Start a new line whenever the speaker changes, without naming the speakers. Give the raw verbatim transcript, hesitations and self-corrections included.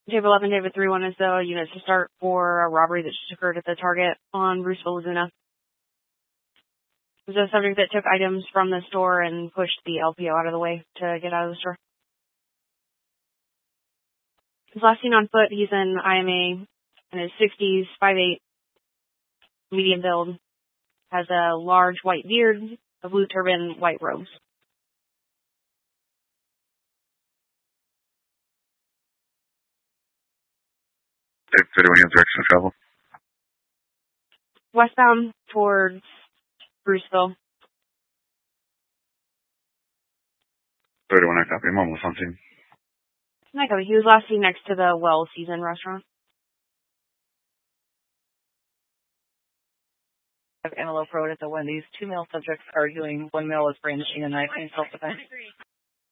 David eleven, David three one is the unit to start for a robbery that just occurred at the Target on Roosevelt, Laguna. There's a subject that took items from the store and pushed the L P O out of the way to get out of the store. He's last seen on foot. He's an I M A in his sixties, five eight, medium build. Has a large white beard, a blue turban, white robes.
Dave thirty-one, you have direction of travel?
Westbound towards Bruceville.
thirty-one, I copy. I'm almost on scene.
I copy. He was last seen next to the Well Season restaurant.
Antelope Road at the Wendy's. Two male subjects arguing. One male is brandishing a knife in self-defense.